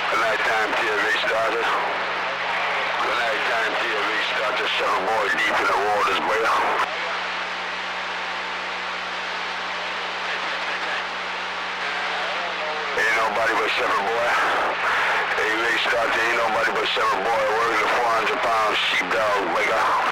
Good night time TV started. Good night time TV started. 7 boys deep in the waters, boy. Ain't nobody but 7 boy. Hey, started. Ain't nobody but 7 boy. Working a 400-pound sheepdog, boy.